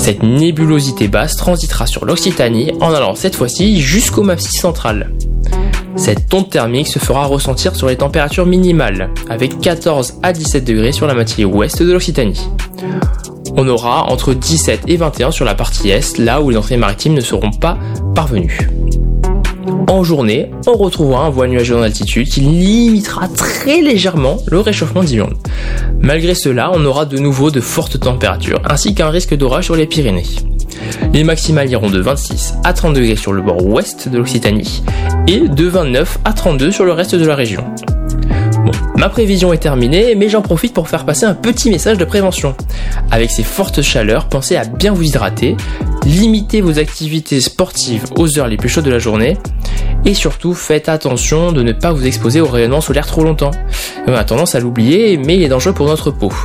Cette nébulosité basse transitera sur l'Occitanie en allant cette fois-ci jusqu'au Massif central. Cette onde thermique se fera ressentir sur les températures minimales, avec 14 à 17 degrés sur la moitié ouest de l'Occitanie. On aura entre 17 et 21 sur la partie est, là où les entrées maritimes ne seront pas parvenues. En journée, on retrouvera un voile nuageux en altitude qui limitera très légèrement le réchauffement diurne. Malgré cela, on aura de nouveau de fortes températures, ainsi qu'un risque d'orage sur les Pyrénées. Les maximales iront de 26 à 30 degrés sur le bord ouest de l'Occitanie et de 29 à 32 sur le reste de la région. Bon, ma prévision est terminée, mais j'en profite pour faire passer un petit message de prévention. Avec ces fortes chaleurs, pensez à bien vous hydrater, limitez vos activités sportives aux heures les plus chaudes de la journée, et surtout faites attention de ne pas vous exposer au rayonnement solaire trop longtemps. On a tendance à l'oublier, mais il est dangereux pour notre peau.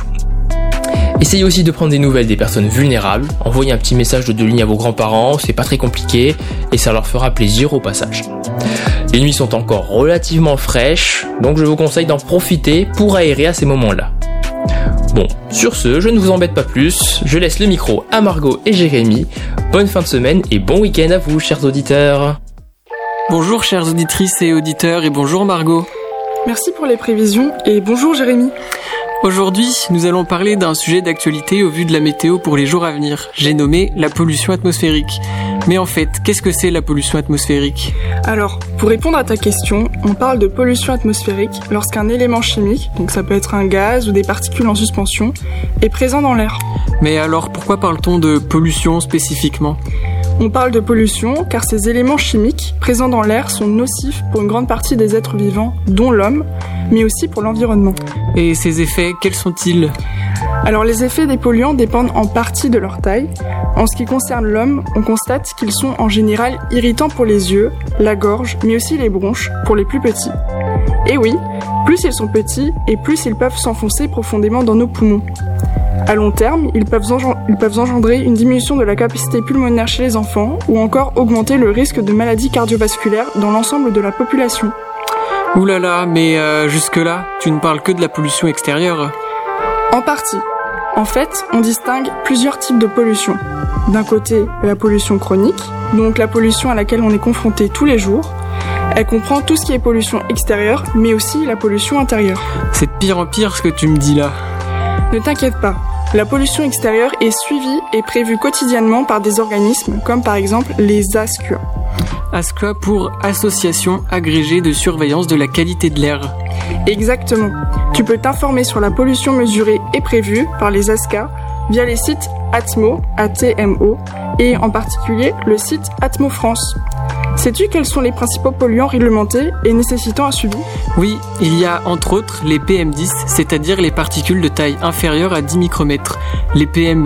Essayez aussi de prendre des nouvelles des personnes vulnérables, envoyez un petit message de 2 lignes à vos grands-parents, c'est pas très compliqué, et ça leur fera plaisir au passage. Les nuits sont encore relativement fraîches, donc je vous conseille d'en profiter pour aérer à ces moments-là. Bon, sur ce, je ne vous embête pas plus, je laisse le micro à Margot et Jérémy. Bonne fin de semaine et bon week-end à vous, chers auditeurs. Bonjour chères auditrices et auditeurs et bonjour Margot. Merci pour les prévisions et bonjour Jérémy. Aujourd'hui, nous allons parler d'un sujet d'actualité au vu de la météo pour les jours à venir. J'ai nommé la pollution atmosphérique. Mais en fait, qu'est-ce que c'est la pollution atmosphérique ? Alors, pour répondre à ta question, on parle de pollution atmosphérique lorsqu'un élément chimique, donc ça peut être un gaz ou des particules en suspension, est présent dans l'air. Mais alors, pourquoi parle-t-on de pollution spécifiquement ? On parle de pollution car ces éléments chimiques présents dans l'air sont nocifs pour une grande partie des êtres vivants, dont l'homme, mais aussi pour l'environnement. Et ces effets, quels sont-ils ? Alors les effets des polluants dépendent en partie de leur taille. En ce qui concerne l'homme, on constate qu'ils sont en général irritants pour les yeux, la gorge, mais aussi les bronches pour les plus petits. Et oui, plus ils sont petits et plus ils peuvent s'enfoncer profondément dans nos poumons. À long terme, ils peuvent engendrer une diminution de la capacité pulmonaire chez les enfants ou encore augmenter le risque de maladies cardiovasculaires dans l'ensemble de la population. Ouh là là, mais jusque-là, tu ne parles que de la pollution extérieure. En partie. En fait, on distingue plusieurs types de pollution. D'un côté, la pollution chronique, donc la pollution à laquelle on est confronté tous les jours. Elle comprend tout ce qui est pollution extérieure, mais aussi la pollution intérieure. C'est de pire en pire ce que tu me dis là. Ne t'inquiète pas, la pollution extérieure est suivie et prévue quotidiennement par des organismes, comme par exemple les ASCUA. ASCUA pour Association agrégée de surveillance de la qualité de l'air. Exactement. Tu peux t'informer sur la pollution mesurée et prévue par les ASCA via les sites Atmo, ATMO, et en particulier le site Atmo France. Sais-tu quels sont les principaux polluants réglementés et nécessitant un suivi ? Oui, il y a entre autres les PM10, c'est-à-dire les particules de taille inférieure à 10 micromètres, les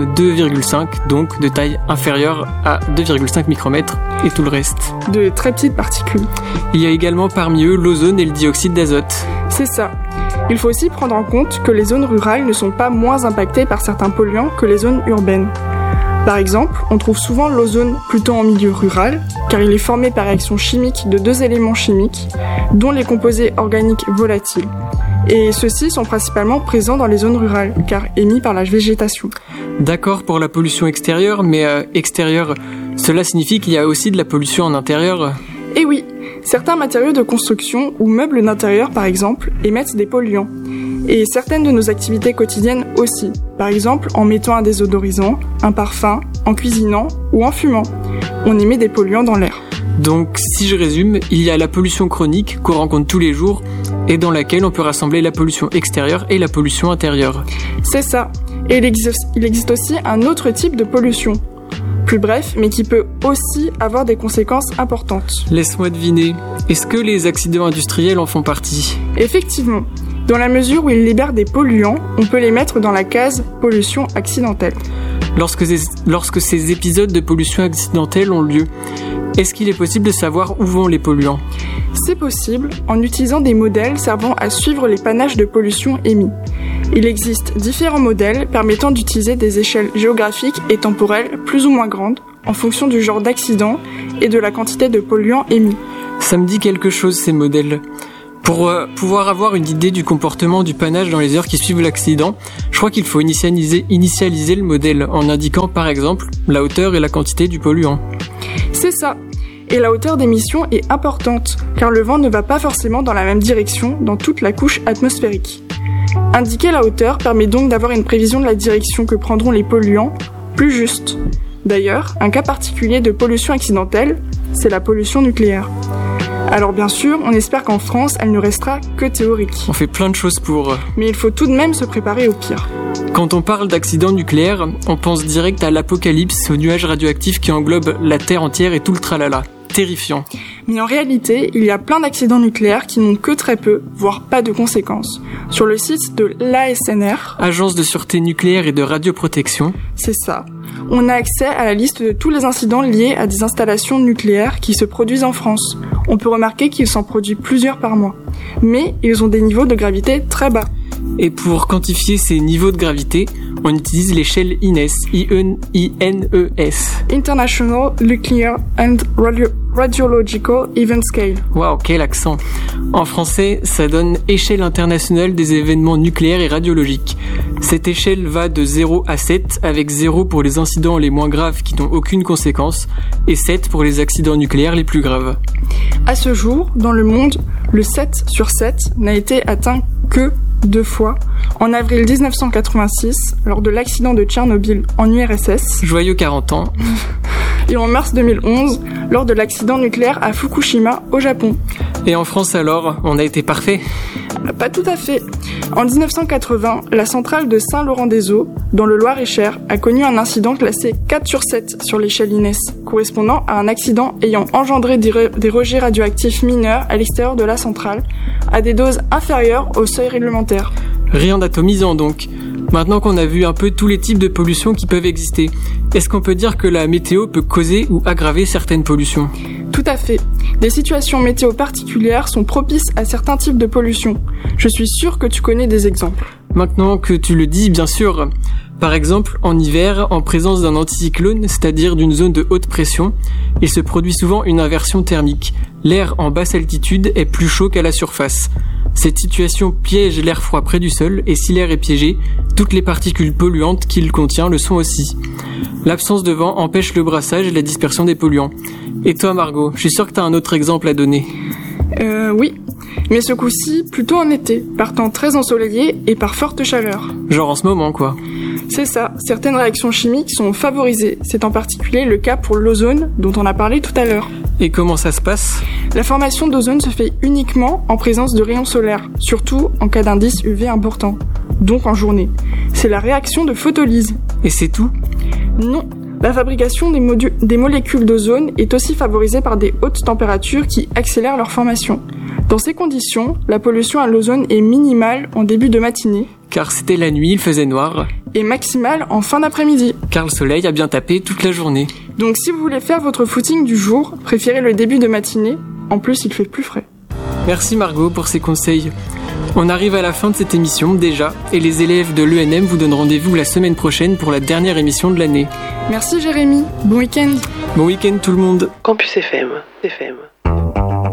PM2,5, donc de taille inférieure à 2,5 micromètres, et tout le reste. De très petites particules. Il y a également parmi eux l'ozone et le dioxyde d'azote. C'est ça. Il faut aussi prendre en compte que les zones rurales ne sont pas moins impactées par certains polluants que les zones urbaines. Par exemple, on trouve souvent l'ozone plutôt en milieu rural, car il est formé par réaction chimique de 2 éléments chimiques, dont les composés organiques volatiles. Et ceux-ci sont principalement présents dans les zones rurales, car émis par la végétation. D'accord pour la pollution extérieure, mais extérieure, cela signifie qu'il y a aussi de la pollution en intérieur ? Eh oui, certains matériaux de construction ou meubles d'intérieur par exemple émettent des polluants. Et certaines de nos activités quotidiennes aussi, par exemple en mettant un désodorisant, un parfum, en cuisinant ou en fumant. On émet des polluants dans l'air. Donc, si je résume, il y a la pollution chronique qu'on rencontre tous les jours et dans laquelle on peut rassembler la pollution extérieure et la pollution intérieure. C'est ça. Et il existe aussi un autre type de pollution. Plus bref, mais qui peut aussi avoir des conséquences importantes. Laisse-moi deviner, est-ce que les accidents industriels en font partie ? Effectivement. Dans la mesure où ils libèrent des polluants, on peut les mettre dans la case pollution accidentelle. Lorsque ces épisodes de pollution accidentelle ont lieu, est-ce qu'il est possible de savoir où vont les polluants ? C'est possible en utilisant des modèles servant à suivre les panaches de pollution émis. Il existe différents modèles permettant d'utiliser des échelles géographiques et temporelles plus ou moins grandes en fonction du genre d'accident et de la quantité de polluants émis. Ça me dit quelque chose ces modèles. Pour pouvoir avoir une idée du comportement du panache dans les heures qui suivent l'accident, je crois qu'il faut initialiser le modèle en indiquant par exemple la hauteur et la quantité du polluant. C'est ça. Et la hauteur d'émission est importante, car le vent ne va pas forcément dans la même direction dans toute la couche atmosphérique. Indiquer la hauteur permet donc d'avoir une prévision de la direction que prendront les polluants plus juste. D'ailleurs, un cas particulier de pollution accidentelle, c'est la pollution nucléaire. Alors bien sûr, on espère qu'en France, elle ne restera que théorique. On fait plein de choses pour... Mais il faut tout de même se préparer au pire. Quand on parle d'accident nucléaire, on pense direct à l'apocalypse, aux nuages radioactifs qui englobent la Terre entière et tout le tralala. Terrifiant. Mais en réalité, il y a plein d'accidents nucléaires qui n'ont que très peu, voire pas de conséquences. Sur le site de l'ASNR, Agence de sûreté nucléaire et de radioprotection, c'est ça. On a accès à la liste de tous les incidents liés à des installations nucléaires qui se produisent en France. On peut remarquer qu'il s'en produit plusieurs par mois. Mais ils ont des niveaux de gravité très bas. Et pour quantifier ces niveaux de gravité, on utilise l'échelle INES, I-N-E-S. International Nuclear and Radiological Event Scale. Waouh, quel accent! En français, ça donne Échelle internationale des événements nucléaires et radiologiques. Cette échelle va de 0 à 7, avec 0 pour les incidents les moins graves qui n'ont aucune conséquence, et 7 pour les accidents nucléaires les plus graves. À ce jour, dans le monde, le 7 sur 7 n'a été atteint que 2 fois, en avril 1986, lors de l'accident de Tchernobyl en URSS. Joyeux 40 ans. Et en mars 2011, lors de l'accident nucléaire à Fukushima, au Japon. Et en France alors, on a été parfait? Pas tout à fait. En 1980, la centrale de Saint-Laurent-des-Eaux, dans le Loir-et-Cher, a connu un incident classé 4 sur 7 sur l'échelle INES, correspondant à un accident ayant engendré des rejets radioactifs mineurs à l'extérieur de la centrale, à des doses inférieures au seuil réglementaire. Rien d'atomisant donc. Maintenant qu'on a vu un peu tous les types de pollutions qui peuvent exister, est-ce qu'on peut dire que la météo peut causer ou aggraver certaines pollutions? Tout à fait. Des situations météo particulières sont propices à certains types de pollution. Je suis sûre que tu connais des exemples. Maintenant que tu le dis, bien sûr. Par exemple, en hiver, en présence d'un anticyclone, c'est-à-dire d'une zone de haute pression, il se produit souvent une inversion thermique. L'air en basse altitude est plus chaud qu'à la surface. Cette situation piège l'air froid près du sol, et si l'air est piégé, toutes les particules polluantes qu'il contient le sont aussi. L'absence de vent empêche le brassage et la dispersion des polluants. Et toi Margot, je suis sûre que t'as un autre exemple à donner. Oui. Mais ce coup-ci, plutôt en été, par temps très ensoleillé et par forte chaleur. Genre en ce moment, quoi. C'est ça, certaines réactions chimiques sont favorisées. C'est en particulier le cas pour l'ozone, dont on a parlé tout à l'heure. Et comment ça se passe? La formation d'ozone se fait uniquement en présence de rayons solaires, surtout en cas d'indice UV important, donc en journée. C'est la réaction de photolyse. Et c'est tout? Non. La fabrication des molécules d'ozone est aussi favorisée par des hautes températures qui accélèrent leur formation. Dans ces conditions, la pollution à l'ozone est minimale en début de matinée. Car c'était la nuit, il faisait noir. Et maximale en fin d'après-midi. Car le soleil a bien tapé toute la journée. Donc si vous voulez faire votre footing du jour, préférez le début de matinée. En plus, il fait plus frais. Merci Margot pour ces conseils. On arrive à la fin de cette émission déjà, et les élèves de l'ENM vous donnent rendez-vous la semaine prochaine pour la dernière émission de l'année. Merci Jérémy, bon week-end. Bon week-end tout le monde. Campus FM.